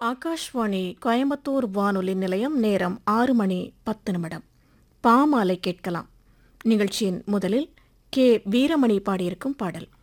ஆகாஷ்வாணி கோயம்புத்தூர் வானொலி நிலையம். நேரம் 6:10. பாமாலை கேட்கலாம். நிகழ்ச்சியின் முதலில் கே. வீரமணி பாடியிருக்கும் பாடல்.